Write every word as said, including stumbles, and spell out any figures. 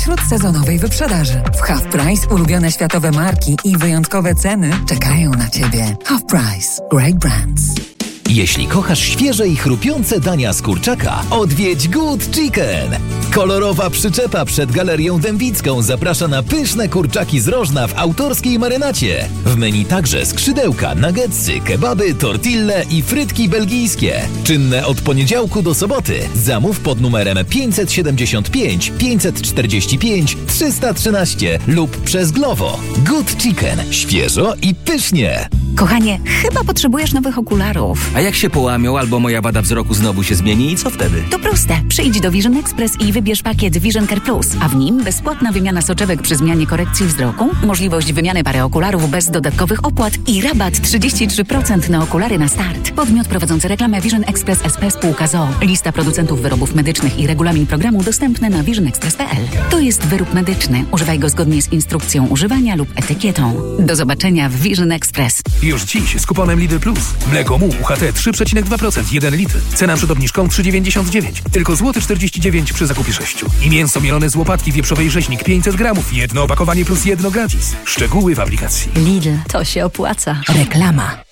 wśród sezonowej wyprzedaży. W Half Price ulubione światowe marki i wyjątkowe ceny czekają na Ciebie. Half Price. Great brands. Jeśli kochasz świeże i chrupiące dania z kurczaka, odwiedź Good Chicken. Kolorowa przyczepa przed Galerią Dębicką zaprasza na pyszne kurczaki z Rożna w autorskiej marynacie. W menu także skrzydełka, nuggetsy, kebaby, tortille i frytki belgijskie. Czynne od poniedziałku do soboty. Zamów pod numerem pięćset siedemdziesiąt pięć pięćset czterdzieści pięć trzysta trzynaście lub przez Glovo. Good Chicken. Świeżo i pysznie. Kochanie, chyba potrzebujesz nowych okularów. A jak się połamią albo moja wada wzroku znowu się zmieni i co wtedy? To proste. Przyjdź do Vision Express i wybierz pakiet Vision Care Plus, a w nim bezpłatna wymiana soczewek przy zmianie korekcji wzroku, możliwość wymiany pary okularów bez dodatkowych opłat i rabat trzydzieści trzy procent na okulary na start. Podmiot prowadzący reklamę Vision Express S P spółka z o o. Lista producentów wyrobów medycznych i regulamin programu dostępne na vision express kropka p l. To jest wyrób medyczny. Używaj go zgodnie z instrukcją używania lub etykietą. Do zobaczenia w Vision Express. Już dziś z kuponem Lidl Plus. Mleko Mu U H T trzy przecinek dwa procent, jeden litr. Cena przed obniżką trzy dziewięćdziesiąt dziewięć. Tylko złoty czterdzieści dziewięć przy zakupie sześciu. I mięso mielone z łopatki wieprzowej rzeźnik pięćset gramów. Jedno opakowanie plus jedno gratis. Szczegóły w aplikacji. Lidl, to się opłaca. Reklama.